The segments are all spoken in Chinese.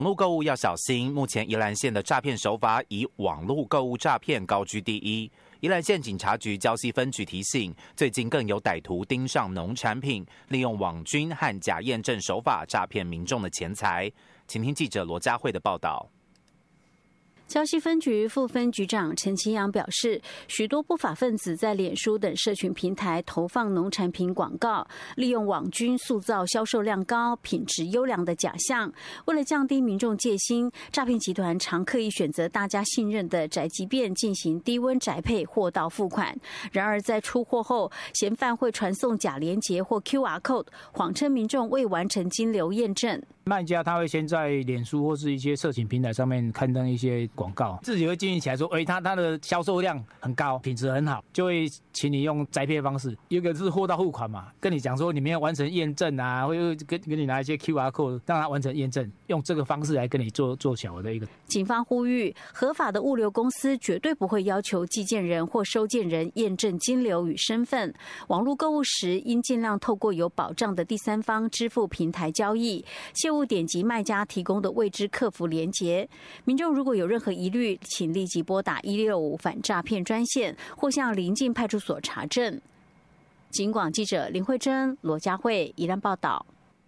网络购物要小心，目前宜兰县的诈骗手法以网络购物诈骗高居第一。宜兰县警察局礁溪分局提醒，最近更有歹徒盯上农产品，利用网军和假验证手法诈骗民众的钱财。请听记者罗佳慧的报道。 礁溪分局副分局长陈其阳表示，许多不法分子在脸书等社群平台投放农产品广告，利用网军塑造销售量高、品质优良的假象。为了降低民众戒心，诈骗集团常刻意选择大家信任的宅急便进行低温宅配货到付款。然而在出货后，嫌犯会传送假连结或 QR code， 谎称民众未完成金流验证。 卖家他会先在脸书或是一些社群平台上面刊登一些广告，自己会建议起来说，他的销售量很高，品质很好，就会请你用宅配方式。一个是货到付款嘛，跟你讲说你没有完成验证啊，会跟你拿一些 QR code 让他完成验证，用这个方式来跟你做小的一个。 警方呼吁，合法的物流公司绝对不会要求寄件人或收件人验证金流与身份。网络购物时，应尽量透过有保障的第三方支付平台交易，切勿点击卖家提供的未知客服连结。民众如果有任何疑虑，请立即拨打165反诈骗专线，或向邻近派出所查证。警广记者林慧珍、罗佳慧宜兰报道。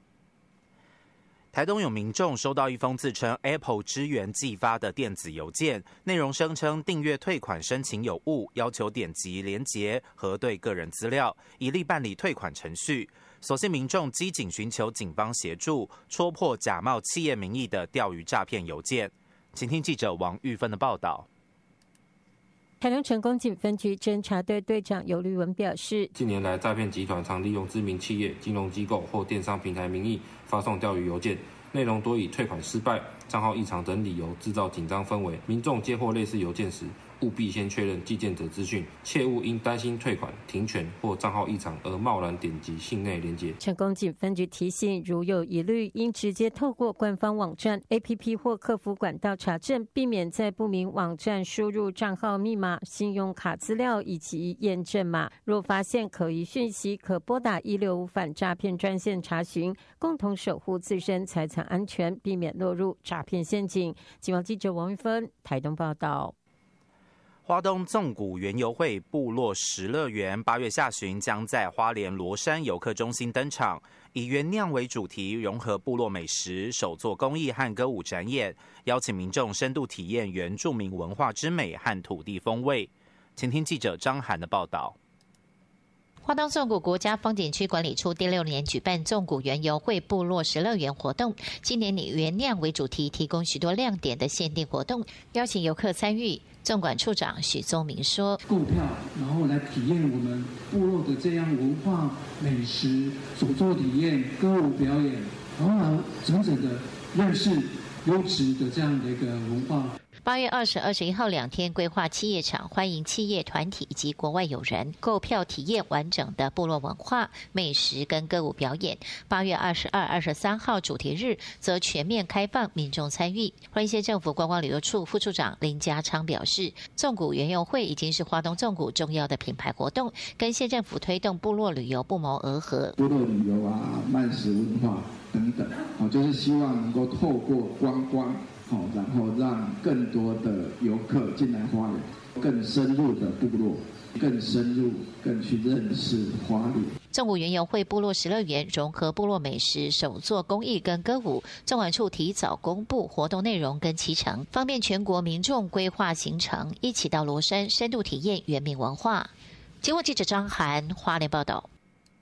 台东有民众收到一封自称 Apple 支援寄发的电子邮件，内容声称订阅退款申请有误，要求点击连结核对个人资料，以利办理退款程序。所幸民众机警寻求警方协助，戳破假冒企业名义的钓鱼诈骗邮件。请听记者王玉芬的报道。 台东成功警分局侦查队队长尤律文表示， 近年来诈骗集团常利用知名企业、金融机构或电商平台名义发送钓鱼邮件，内容多以退款失败、账号异常等理由制造紧张氛围。民众接获类似邮件时，务必先确认寄件者资讯，切勿因担心退款、停权或账号异常而贸然点击信内连结。 成功警分局提醒，如有疑虑，应直接透过官方网站、APP 或客服管道查证，避免在不明网站输入账号密码、信用卡资料以及验证码。若发现可疑讯息，可拨打165反诈骗专线查询，共同守护自身财产安全，避免落入诈骗陷阱。警方记者王玉芬台东报道。 花东纵谷园游会部落食乐园8月下旬将在花莲罗山游客中心登场，以原酿为主题，融合部落美食、手作工艺和歌舞展演，邀请民众深度体验原住民文化之美和土地风味。请听记者张涵的报道。 花东纵谷国家风景区管理处第6年举办纵谷园游会部落食乐园活动，今年以原酿为主题，提供许多亮点的限定活动，邀请游客参与。纵管处长许宗明说：“ 购票，然后来体验我们部落的这样文化、美食、手作体验、歌舞表演，然后呢，整整的认识优质的这样的一个文化。” 8月20、21号2天规划企业场，欢迎企业团体以及国外友人购票体验完整的部落文化、美食跟歌舞表演。8月22、23号主题日则全面开放民众参与。花莲县政府观光旅游处副处长林家昌表示，纵谷园游会已经是花东纵谷重要的品牌活动，跟县政府推动部落旅游不谋而合。 部落旅游啊、慢食文化等等，就是希望能够透过观光。然后让更多的游客进来花莲，更深入的部落，更深入、更去认识花莲。 纵谷园游会部落食乐园融合部落美食、手作工艺跟歌舞，纵管处提早公布活动内容跟期程，方便全国民众规划行程，一起到罗山深度体验原民文化。经过记者张涵花莲报道。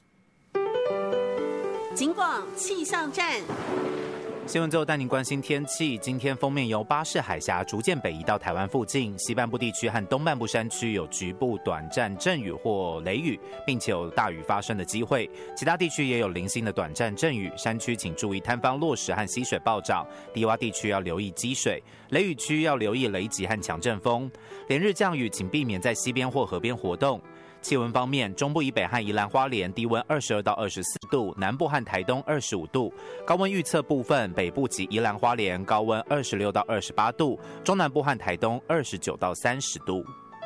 警广气象站。 新闻最后带您关心天气。今天锋面由巴士海峡逐渐北移到台湾附近，西半部地区和东半部山区有局部短暂阵雨或雷雨，并且有大雨发生的机会。其他地区也有零星的短暂阵雨，山区请注意塌方落石和溪水暴涨，低洼地区要留意积水，雷雨区要留意雷击和强阵风。连日降雨，请避免在溪边或河边活动。气温方面，中部以北和宜兰花莲低温22到24度，南部和台东25度。高温预测部分，北部及宜兰花莲高温26到28度，中南部和台东29到30度。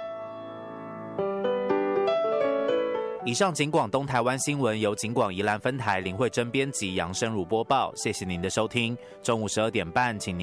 以上警广东台湾新闻由警广宜兰分台林慧珍编辑，杨生如播报。谢谢您的收听。中午12点半，请您